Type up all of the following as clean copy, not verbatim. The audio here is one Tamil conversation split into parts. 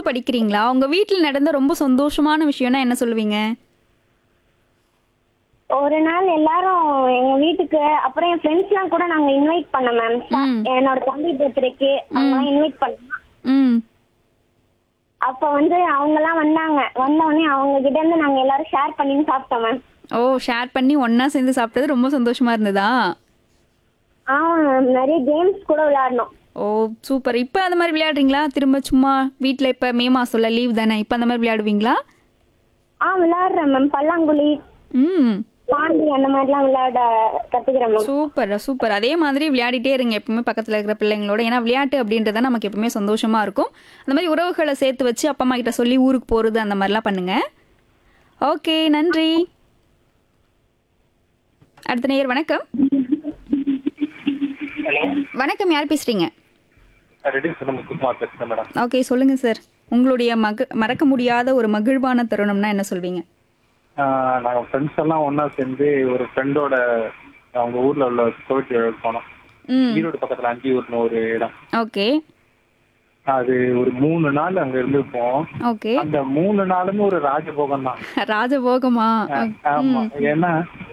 படிக்கிறீங்களா? உங்க வீட்ல நடந்த ரொம்ப சந்தோஷமான விஷயம்னா என்ன சொல்லுவீங்க? ஒரு நாள் எல்லாரும் எங்க வீட்டுக்கு அப்புறம் என் ஃப்ரெண்ட்ஸ்லாம் கூட நாங்க இன்வைட் பண்ணோம் மேம். ம். என்னோட தம்பி பர்த்டேக்கு அவங்கலாம் இன்வைட் பண்ணோம். ம். அப்ப வந்து அவங்கலாம் வந்தாங்க. வந்த உடனே அவங்க கிட்ட இருந்து நாங்க எல்லாரும் ஷேர் பண்ணி சாப்பிட்டோம் மேம். ஓ! ஷேர் பண்ணி ஒண்ணா சேர்ந்து சாப்பிட்டது ரொம்ப சந்தோஷமா இருந்ததா? ஆமா மேம். நிறைய கேம்ஸ் கூட விளையாடணும். ஓ! சூப்பர். இப்ப அந்த மாரி விளையாடுறீங்களா? திரும்ப சும்மா வீட்ல இப்ப மே மாசம்ல லீவ் தானே. இப்ப அந்த மாரி விளையாடுவீங்களா? விளையாடுறேன் மேம். பல்லாங்குழி, ம். பாண்டி அந்த மாதிரிலாம் விளையாட கத்துக்கிறேன் மேம். Super, super. அதே மாதிரி விளையாடிட்டே இருங்க எப்பவுமே பக்கத்துல இருக்கிற பிள்ளைங்களோட. ஏன்னா விளையாட்டு அப்படின்றது நமக்கு எப்பவுமே சந்தோஷமா இருக்கும். அந்த மாரி உறவுகள சேர்த்து வச்சு அப்பா, அம்மா கிட்ட சொல்லி ஊருக்கு போறது அந்த மாரிலாம் பண்ணுங்க. ஓகே. நன்றி. அடுத்த நேயர் வணக்கம். ஹலோ, வணக்கம். யார் பேசுறீங்க? ரெடி சொல்லுங்க. குமார் பேசுறேன் மேடம். ஓகே. சொல்லுங்க சார். உங்களுடைய மறக்க முடியாத ஒரு மகிழ்வான தருணம்னா என்ன சொல்வீங்க? நாங்கள் ஃப்ரெண்ட்ஸ் எல்லாம் ஒன்றா சேர்ந்து ஒரு ஃப்ரெண்டோட அவங்க ஊரில் உள்ள கோவில் திருவிழாவுக்கு போனோம். ம். ஈரோடு பக்கத்தில் அந்தியூர்னு ஒரு இடம். ஓகே. அது ஒரு 3 நாள் அங்கே இருந்துப்போம். ஓகே. அந்த 3 நாளுமே ஒரு ராஜபோகம் தான். ராஜபோகமா? ஆமா. ஏன்னா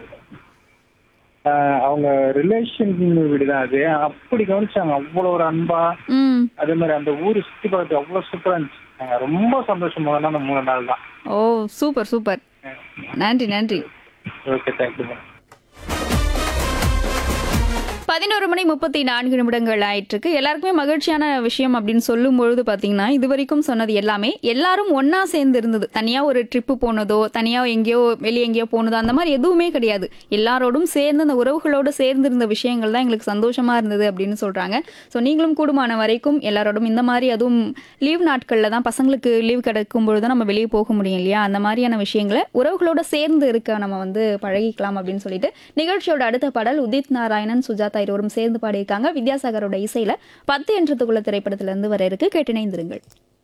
அவங்க ரிலேஷன் வீடு தான் அது. அப்படி கவனிச்சாங்க. அவ்வளோ ஒரு அன்பா. ம். அதே மாதிரி அந்த ஊர் சுற்றி பார்த்து அவ்வளோ சூப்பராக இருந்துச்சு. ரொம்ப சந்தோஷமா அந்த 3 நாள் தான். ஓ! Super, super. நன்றி, நன்றி. Okay, thank you ma'am. 11:34 ஆயிட்டிருக்கு. எல்லாருக்குமே மகிழ்ச்சியான விஷயம் அப்படின்னு சொல்லும்பொழுது பார்த்தீங்கன்னா, இதுவரைக்கும் சொன்னது எல்லாமே எல்லாரும் ஒண்ணா சேர்ந்து இருந்தது. தனியா ஒரு ட்ரிப்பு போனதோ, தனியா எங்கேயோ வெளிய எங்கேயோ போனதோ அந்த மாரி எதுவுமே கிடையாது. எல்லாரோடும் சேர்ந்து அந்த உறவுகளோடு சேர்ந்து இருந்த விஷயங்கள் தான் எங்களுக்கு சந்தோஷமா இருந்தது அப்படின்னு சொல்றாங்க. ஸோ நீங்களும் கூடுமான வரைக்கும் எல்லாரோடும் இந்த மாரி அதுவும் லீவ் நாட்கள்ல தான் பசங்களுக்கு லீவ் கிடைக்கும் பொழுது தான் நம்ம வெளிய போக முடியும் இல்லையா? அந்த மாரியான விஷயங்கள உறவுகளோட சேர்ந்து இருக்க நம்ம வந்து பழகிக்கலாம் அப்படின்னு சொல்லிட்டு நிகழ்ச்சியோட அடுத்த பாடல் உதித் நாராயணன், சுஜாதா இருவரும் சேர்ந்து பாடியிருக்காங்க. வித்யாசாகரோட இசையில 10 என்ற திரைப்படத்திலிருந்து வர இருக்கு. கேட்டிணைந்திருங்கள்.